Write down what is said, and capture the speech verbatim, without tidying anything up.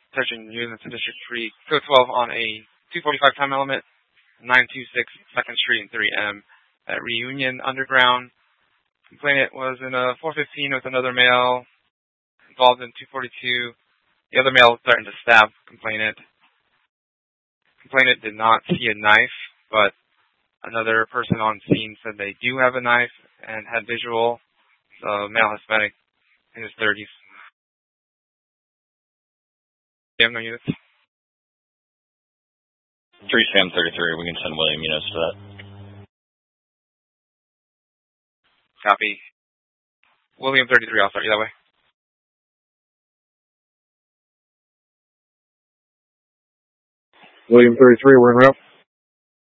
Attention units in District three, code twelve on a two forty-five time element, nine two six second Street and three M at Reunion Underground. Complainant was in a four fifteen with another male involved in two forty-two. The other male threatened to stab complainant. Complainant did not see a knife, but another person on scene said they do have a knife and had visual. The male Hispanic in his thirties. You have no units? three Sam thirty-three, we can send William units to that. Copy. William thirty-three, I'll start you that way. William thirty-three, we're en route.